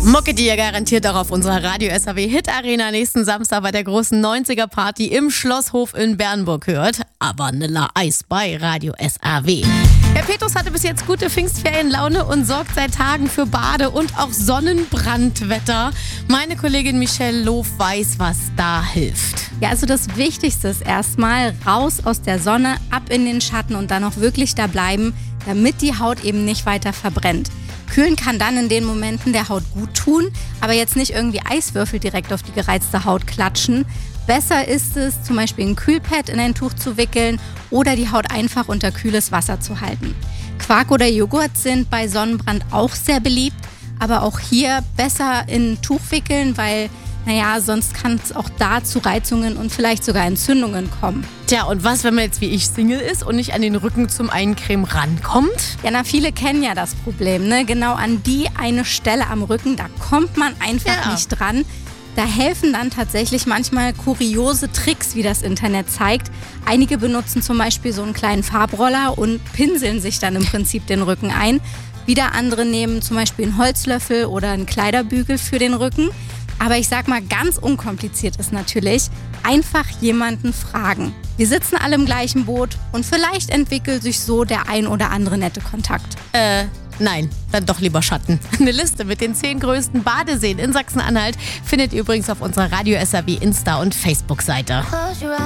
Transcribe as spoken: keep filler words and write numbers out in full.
Mucke, die ihr garantiert auch auf unserer Radio S A W Hit Arena nächsten Samstag bei der großen neunziger Party im Schlosshof in Bernburg hört. Aber Vanilla Eis bei Radio S A W. Herr Petrus hatte bis jetzt gute Pfingstferienlaune und sorgt seit Tagen für Bade- und auch Sonnenbrandwetter. Meine Kollegin Michelle Loof weiß, was da hilft. Ja, also das Wichtigste ist erstmal raus aus der Sonne, ab in den Schatten und dann auch wirklich da bleiben, damit die Haut eben nicht weiter verbrennt. Kühlen kann dann in den Momenten der Haut gut tun, aber jetzt nicht irgendwie Eiswürfel direkt auf die gereizte Haut klatschen. Besser ist es, zum Beispiel ein Kühlpad in ein Tuch zu wickeln oder die Haut einfach unter kühles Wasser zu halten. Quark oder Joghurt sind bei Sonnenbrand auch sehr beliebt, aber auch hier besser in ein Tuch wickeln, weil naja, sonst kann es auch da zu Reizungen und vielleicht sogar Entzündungen kommen. Tja, und was, wenn man jetzt wie ich Single ist und nicht an den Rücken zum Eincremen rankommt? Ja, na, viele kennen ja das Problem, ne? Genau an die eine Stelle am Rücken, da kommt man einfach Ja. nicht dran. Da helfen dann tatsächlich manchmal kuriose Tricks, wie das Internet zeigt. Einige benutzen zum Beispiel so einen kleinen Farbroller und pinseln sich dann im Prinzip den Rücken ein. Wieder andere nehmen zum Beispiel einen Holzlöffel oder einen Kleiderbügel für den Rücken. Aber ich sag mal, ganz unkompliziert ist natürlich, einfach jemanden fragen. Wir sitzen alle im gleichen Boot und vielleicht entwickelt sich so der ein oder andere nette Kontakt. Äh, nein, dann doch lieber Schatten. Eine Liste mit den zehn größten Badeseen in Sachsen-Anhalt findet ihr übrigens auf unserer Radio S A W Insta- und Facebook-Seite.